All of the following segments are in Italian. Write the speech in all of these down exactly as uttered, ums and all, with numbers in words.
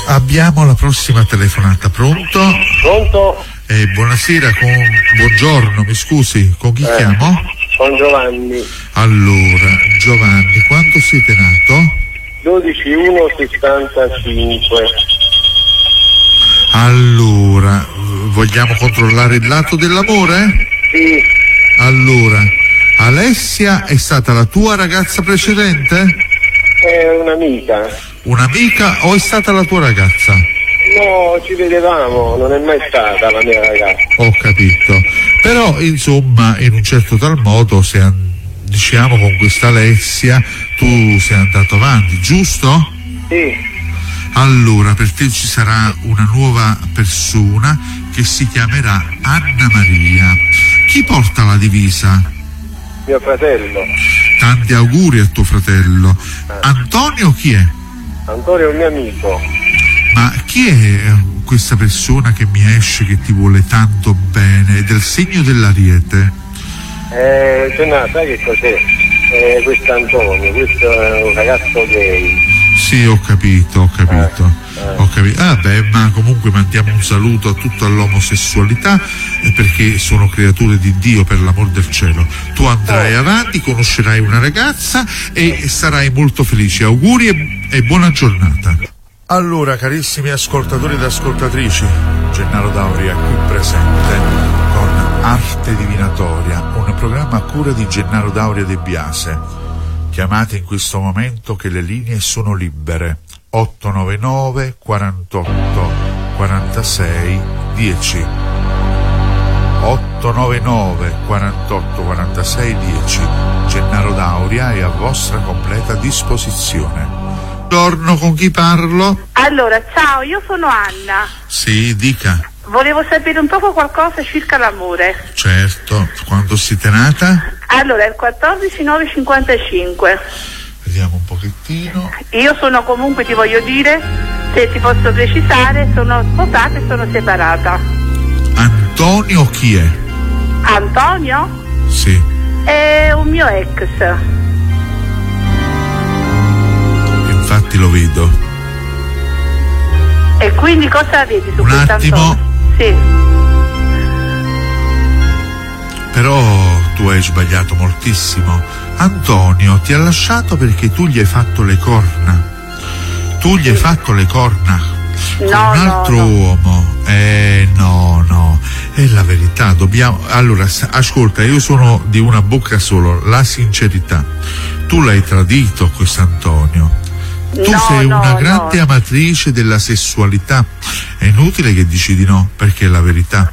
Abbiamo la prossima telefonata, pronto? Pronto? Eh, buonasera, con... buongiorno, mi scusi, con chi eh, chiamo? Con Giovanni. Allora, Giovanni, quando siete nato? dodici uno sessantacinque. Allora, vogliamo controllare il lato dell'amore? Sì. Allora, Alessia è stata la tua ragazza precedente? È un'amica. Un'amica o è stata la tua ragazza? No, ci vedevamo, non è mai stata la mia ragazza. Ho capito. Però, insomma, in un certo tal modo, se an- diciamo con questa Alessia, tu sei andato avanti, giusto? Sì. Allora, per te ci sarà una nuova persona che si chiamerà Anna Maria. Chi porta la divisa? Mio fratello. Tanti auguri a tuo fratello. Antonio chi è? Antonio è un mio amico. Ma chi è questa persona che mi esce, che ti vuole tanto bene? È del segno dell'Ariete? Eh, cioè, sai che cos'è? Eh, questo è Antonio, questo è un ragazzo gay. Sì, ho capito, ho capito. Eh, eh. Ho capito. Ah beh, ma comunque mandiamo un saluto a tutta l'omosessualità, eh, perché sono creature di Dio, per l'amor del cielo. Tu andrai avanti, conoscerai una ragazza e sarai molto felice. Auguri e, e buona giornata. Allora, carissimi ascoltatori ed ascoltatrici, Gennaro Dauria qui presente con Arte Divinatoria, un programma a cura di Gennaro Dauria De Biase. Chiamate in questo momento che le linee sono libere. otto nove nove quarantotto quarantasei dieci. otto nove nove quarantotto quarantasei dieci. Gennaro Dauria è a vostra completa disposizione. Buongiorno, con chi parlo? Allora, ciao, io sono Anna. Sì, dica. Volevo sapere un poco qualcosa circa l'amore. Certo, quando siete nata? Allora, il quattordici nove cinquantacinque. Vediamo un pochettino. Io sono comunque, ti voglio dire, se ti posso precisare, sono sposata e sono separata. Antonio chi è? Antonio? Sì. È un mio ex. Infatti lo vedo. E quindi cosa vedi su un questo attimo. Antonio? Sì. Però tu hai sbagliato moltissimo. Antonio ti ha lasciato perché tu gli hai fatto le corna. Tu gli hai fatto le corna no, con un altro no, no. uomo. Eh no, no, è la verità. Dobbiamo. Allora, ascolta, io sono di una bocca solo, la sincerità. Tu l'hai tradito quest'Antonio. Tu no, sei no, una grande no. amatrice della sessualità. È inutile che dici di no, perché è la verità.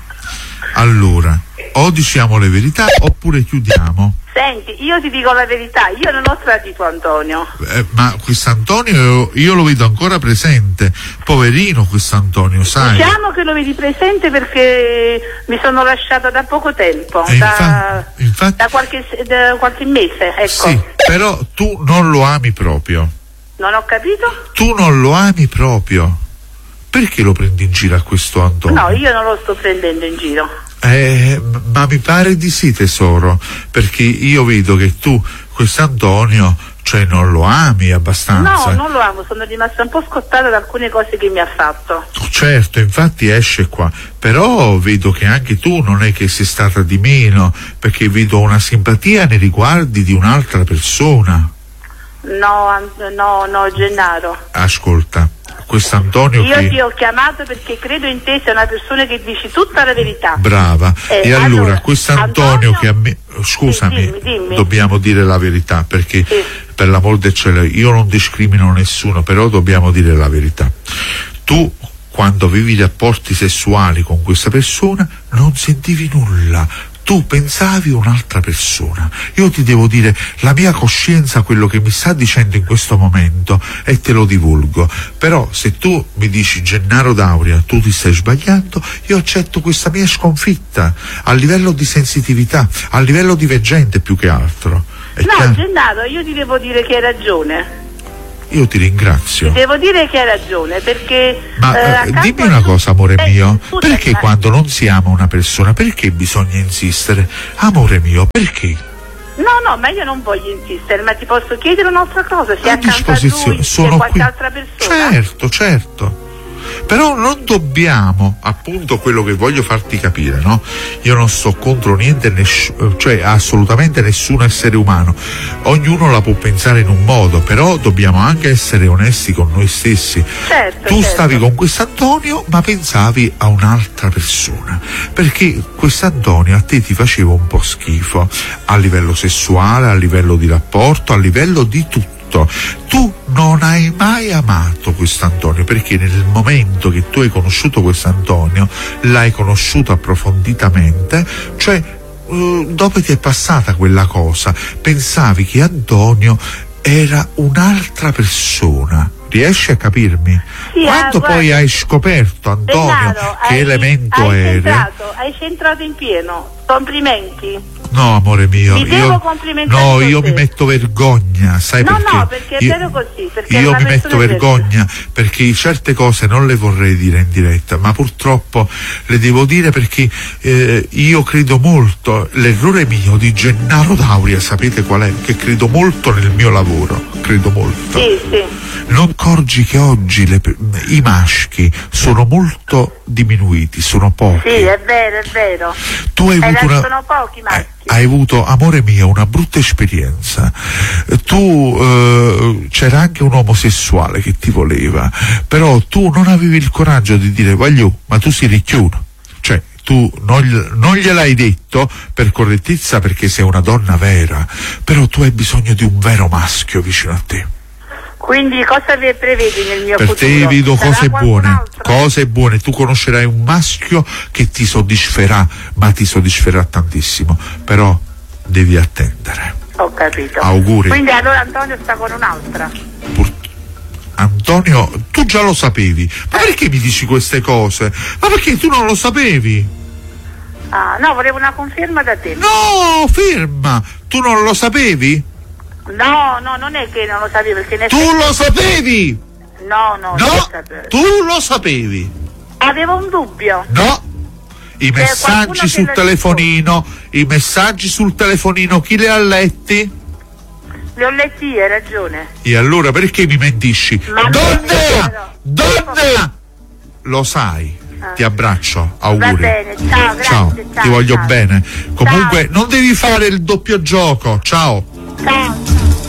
Allora, o diciamo le verità oppure chiudiamo. Senti, io ti dico la verità, io non ho tradito Antonio. Eh, ma quest'Antonio io lo vedo ancora presente. Poverino quest'Antonio, sai. Diciamo che lo vedi presente perché mi sono lasciata da poco tempo, Eh, da, infatti, infatti, da, qualche, da qualche mese, ecco. sì, però tu non lo ami proprio. Non ho capito? Tu non lo ami proprio. Perché lo prendi in giro a questo Antonio? No, io non lo sto prendendo in giro. Eh, ma mi pare di sì, tesoro, perché io vedo che tu quest'Antonio, cioè, non lo ami abbastanza. No, non lo amo, sono rimasta un po' scottata da alcune cose che mi ha fatto. Certo, infatti esce qua, però vedo che anche tu non è che sei stata di meno, perché vedo una simpatia nei riguardi di un'altra persona. No, no, no, Gennaro. Ascolta, quest'Antonio Io che... ti ho chiamato perché credo in te, sei una persona che dici tutta la verità. Brava. Eh, e allora, allora quest'Antonio Antonio... che a me... Scusami, sì, dimmi, dimmi. dobbiamo dire la verità, perché sì. per l'amor del cielo io non discrimino nessuno, però dobbiamo dire la verità. Tu, quando avevi rapporti sessuali con questa persona, non sentivi nulla. Tu pensavi a un'altra persona. Io ti devo dire la mia coscienza, quello che mi sta dicendo in questo momento, e te lo divulgo. Però se tu mi dici Gennaro Dauria, tu ti stai sbagliando, io accetto questa mia sconfitta a livello di sensitività, a livello di veggente più che altro. È no, chiaro? Gennaro, io ti devo dire che hai ragione. Io ti ringrazio. Ti devo dire che hai ragione, perché... Ma eh, dimmi una cosa, amore eh, mio, perché quando non si ama una persona, perché bisogna insistere? Amore mio, perché? No, no, ma io non voglio insistere, ma ti posso chiedere un'altra cosa, se a accanto a lui sono c'è qualche qui. altra persona? Certo, certo. Però non dobbiamo, appunto, quello che voglio farti capire, no? Io non sto contro niente, ness- cioè assolutamente nessun essere umano, ognuno la può pensare in un modo, però dobbiamo anche essere onesti con noi stessi. Certo, tu certo. stavi con quest'Antonio ma pensavi a un'altra persona, perché quest'Antonio a te ti faceva un po' schifo a livello sessuale, a livello di rapporto, a livello di tutto. Tu non hai mai amato quest'Antonio, perché nel momento che tu hai conosciuto quest'Antonio l'hai conosciuto approfonditamente, cioè uh, dopo ti è passata quella cosa, pensavi che Antonio era un'altra persona. Riesci a capirmi? Sì, Quando ah, poi guarda, hai scoperto, Antonio, Bernardo, che hai, elemento hai eri? Centrato, hai centrato in pieno. Complimenti. No, amore mio, Mi devo io, complimentare no, con io te. mi metto vergogna, sai No, perché? no, perché è io, vero così, perché è io una mi persona metto vergogna perché certe cose non le vorrei dire in diretta, ma purtroppo le devo dire perché eh, io credo molto, l'errore mio di Gennaro D'Auria, sapete qual è? Che credo molto nel mio lavoro, credo molto. Sì, sì. Non accorgi che oggi le, i maschi sono molto diminuiti, sono pochi. Sì, è vero, è vero. Tu hai Eh, avuto una, sono pochi maschi. eh, hai avuto, amore mio, una brutta esperienza. Tu eh, c'era anche un omosessuale che ti voleva, però tu non avevi il coraggio di dire voglio, ma tu sei ricchiuno. Cioè tu non, gli, non gliel'hai detto per correttezza perché sei una donna vera, però tu hai bisogno di un vero maschio vicino a te. Quindi cosa vi prevedi nel mio per futuro? te vedo Sarà cose buone, qualcun altro? cose buone. Tu conoscerai un maschio che ti soddisferà, ma ti soddisferà tantissimo, però devi attendere. Ho capito. Auguri. Quindi allora Antonio sta con un'altra. Pur- Antonio, tu già lo sapevi, ma perché mi dici queste cose? Ma perché tu non lo sapevi? Ah, no, volevo una conferma da te. No, ferma, tu non lo sapevi? No, no, non è che non lo sapevo, perché ne Tu lo sapevi? No, no, non lo No, sapevo. tu lo sapevi? Avevo un dubbio. No, i C'è qualcuno messaggi che sul lo telefonino, i messaggi sul telefonino, chi li ha letti? Li ho letti io, hai ragione. E allora perché mi mentisci? Ma non è vero. Donna! Donna! Lo sai, Ah. ti abbraccio, auguri. Va bene, ciao, grazie, Ciao, ciao, ti voglio ciao. bene. Comunque Ciao. non devi fare il doppio gioco, ciao. Ciao.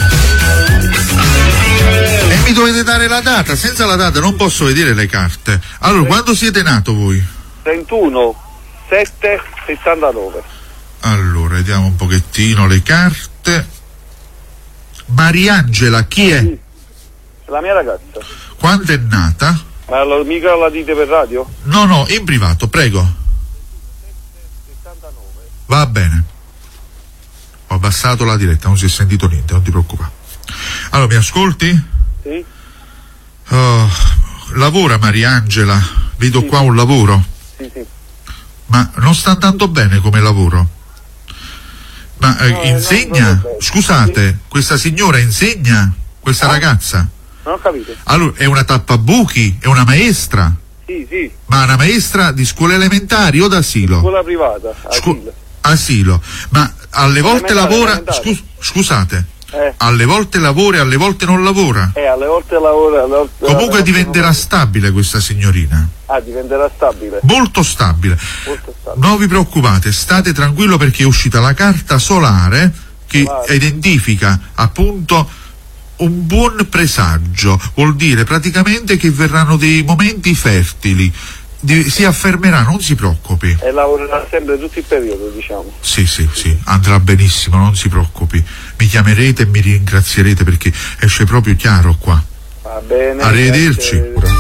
E mi dovete dare la data, senza la data non posso vedere le carte. Allora, quando siete nato voi? trentuno sette settantanove. Allora, vediamo un pochettino le carte. Mariangela, chi è? Sì. La mia ragazza. Quando è nata? Ma lo, mica la dite per radio? No, no, in privato, prego. settantanove. Va bene. Ho abbassato la diretta, non si è sentito niente, non ti preoccupare. Allora, mi ascolti? Sì? Oh, lavora Mariangela, vedo Sì. qua un lavoro, Sì, sì. ma non sta andando bene come lavoro. Ma eh, No, insegna? non proprio bene. Scusate, questa signora insegna? Questa Ah. ragazza? Non ho capito. Allora, è una tappabuchi? È una maestra? Sì, sì. Ma una maestra di scuole elementari o d'asilo? Scuola privata. Scu- asilo. asilo. Ma alle volte Elementare, lavora... elementare. Scus- scusate, Eh. alle volte lavora e alle volte non lavora? Eh, alle volte lavora. Alle volte, alle Comunque volte diventerà non- stabile questa signorina. Ah, diventerà stabile. Molto stabile. Molto stabile. Non vi preoccupate, state tranquillo perché è uscita la carta solare che Solare. identifica appunto un buon presagio, vuol dire praticamente che verranno dei momenti fertili, Di- si affermerà, non si preoccupi. E lavorerà sempre tutto il periodo, diciamo. Sì, sì, sì, andrà benissimo, non si preoccupi. Mi chiamerete e mi ringrazierete perché esce proprio chiaro qua. Va bene. Arrivederci. grazie.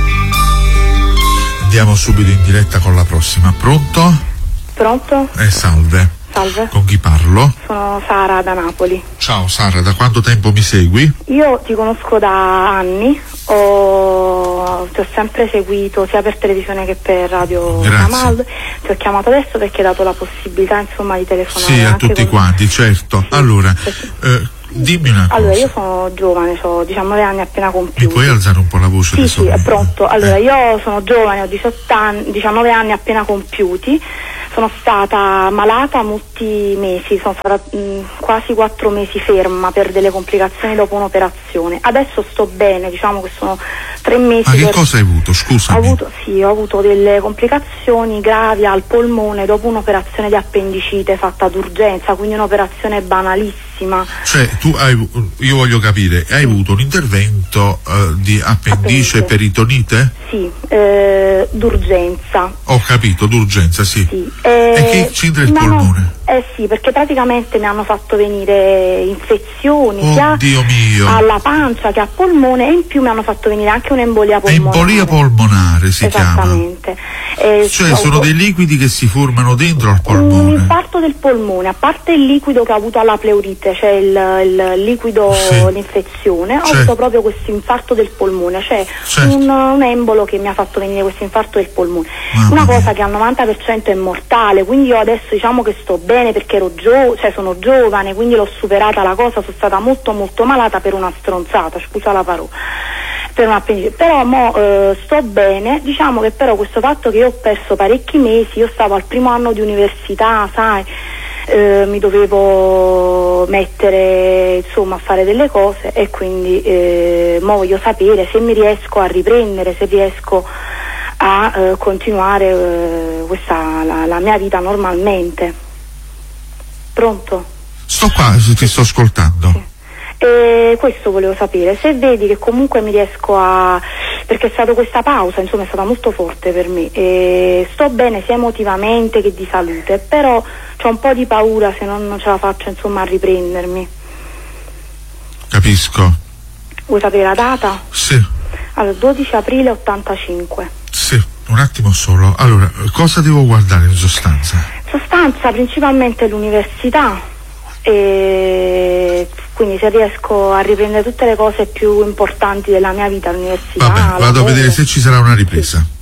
Andiamo subito in diretta con la prossima. Pronto? Pronto? Eh, salve. Salve, Con chi parlo? sono Sara da Napoli. Ciao Sara, da quanto tempo mi segui? Io ti conosco da anni, ho... ti ho sempre seguito sia per televisione che per radio Grazie. Ramal. Ti ho chiamato adesso perché hai dato la possibilità insomma di telefonare. Sì, a anche tutti con- quanti, certo. Sì, Allora, perché- eh, dimmi una cosa. Allora, io sono giovane, ho diciannove anni appena Mi compiuti. puoi alzare un po' la voce? Sì, adesso? sì, è pronto. Allora, Eh, io sono giovane, ho diciotto anni, diciannove anni appena compiuti. Sono stata malata molti mesi, sono stata mh, quasi quattro mesi ferma per delle complicazioni dopo un'operazione. Adesso sto bene, diciamo che sono Tre mesi. Ma che per... cosa hai avuto? Scusami. Ho avuto, sì, ho avuto delle complicazioni gravi al polmone dopo un'operazione di appendicite fatta d'urgenza, quindi un'operazione banalissima. Cioè, tu hai, io voglio capire, hai avuto un intervento uh, di appendice Appendice. peritonite? Sì, eh, d'urgenza. Ho capito, d'urgenza, sì. Sì. E Eh, che c'entra il mi hanno- polmone? Eh sì, perché praticamente mi hanno fatto venire infezioni sia Oddio mio. alla pancia che al polmone, e in più mi hanno fatto venire anche un'embolia polmonare. Embolia polmonare si chiama. Esattamente. Eh, Cioè ho sono avuto dei liquidi che si formano dentro al un polmone. infarto del polmone, a parte il liquido che ho avuto alla pleurite, cioè il, il liquido, Sì. l'infezione, ho Certo. avuto proprio questo infarto del polmone, cioè Certo. un, un embolo che mi ha fatto venire questo infarto del polmone. Mamma Una mia. cosa che al novanta per cento è mortale, quindi io adesso diciamo che sto bene perché ero gio- cioè sono giovane, quindi l'ho superata la cosa, sono stata molto molto malata per una stronzata, scusa la parola. Per una appendicite. Però mo eh, sto bene, diciamo che però questo fatto che io ho perso parecchi mesi, io stavo al primo anno di università, sai, eh, mi dovevo mettere insomma a fare delle cose, e quindi eh, mo voglio sapere se mi riesco a riprendere, se riesco a eh, continuare eh, questa la, la mia vita normalmente. Pronto? Sto qua, ti sto ascoltando. Sì. E questo volevo sapere, se vedi che comunque mi riesco a, perché è stata questa pausa, insomma è stata molto forte per me, e sto bene sia emotivamente che di salute, però c'ho un po' di paura se non, non ce la faccio insomma a riprendermi. Capisco. Vuoi sapere la data? Sì, Allora, dodici aprile ottantacinque. sì, un attimo solo. Allora, cosa devo guardare in sostanza? Sostanza principalmente l'università, e quindi se riesco a riprendere tutte le cose più importanti della mia vita, l'università, Vabbè, vado a lavoro. vedere se ci sarà una ripresa.